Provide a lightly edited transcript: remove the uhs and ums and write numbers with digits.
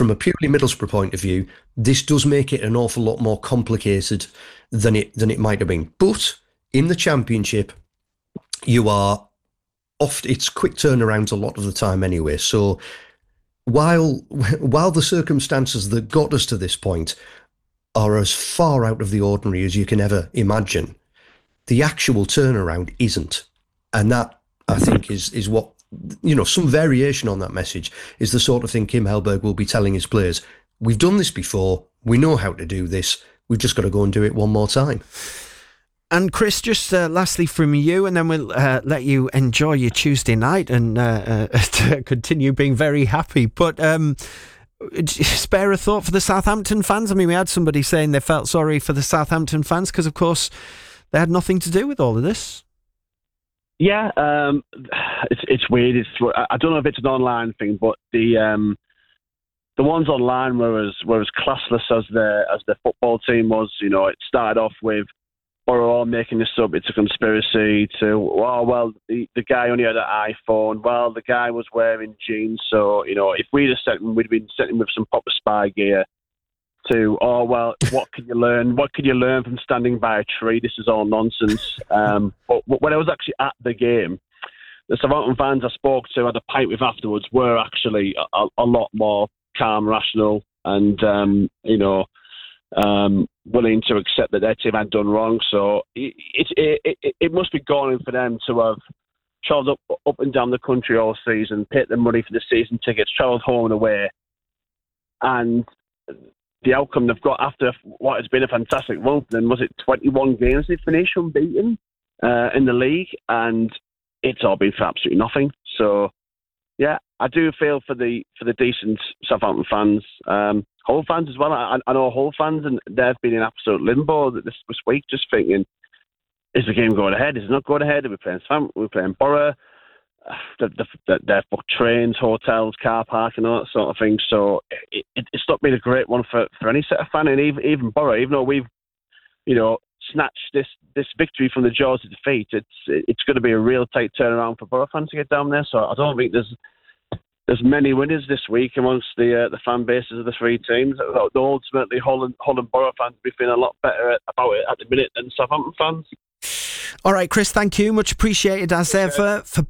from a purely Middlesbrough point of view, this does make it an awful lot more complicated than it might have been. But in the Championship, you are oft it's quick turnarounds a lot of the time anyway. So while the circumstances that got us to this point are as far out of the ordinary as you can ever imagine, the actual turnaround isn't. And that, I think, is what, some variation on that message is the sort of thing Kim Hellberg will be telling his players. We've done this before. We know how to do this. We've just got to go and do it one more time. And Chris, just lastly from you, and then we'll let you enjoy your Tuesday night and to continue being very happy. But spare a thought for the Southampton fans? I mean, we had somebody saying they felt sorry for the Southampton fans because, of course, they had nothing to do with all of this. Yeah, it's weird. I don't know if it's an online thing, but the ones online were as classless as the football team was. It started off with, we're all making this up, it's a conspiracy, to, the guy only had an iPhone, the guy was wearing jeans, so, if we'd have sent him, we'd have been sent him with some proper spy gear, to, what can you learn? What can you learn from standing by a tree? This is all nonsense. But when I was actually at the game, the Southampton fans I spoke to, had a pint with afterwards, were actually a lot more calm, rational, and, willing to accept that their team had done wrong. So it must be galling for them to have travelled up and down the country all season, paid the money for the season tickets, travelled home and away, and the outcome they've got after what has been a fantastic run for them, was it 21 games they finished unbeaten in the league, and it's all been for absolutely nothing. So yeah, I do feel for the decent Southampton fans, Hull fans as well. I know Hull fans, and they've been in absolute limbo this week, just thinking, is the game going ahead? Is it not going ahead? Are we playing Southampton? Are we playing Borough? They've booked trains, hotels, car parking, all that sort of thing. So it's not been a great one for any set of fan, and even Borough, even though we've snatched this victory from the jaws of defeat, it's going to be a real tight turnaround for Borough fans to get down there. So I don't think there's many winners this week amongst the fan bases of the three teams. Ultimately, Hull and Borough fans will be feeling a lot better about it at the minute than Southampton fans. All right, Chris, thank you. Much appreciated as ever. For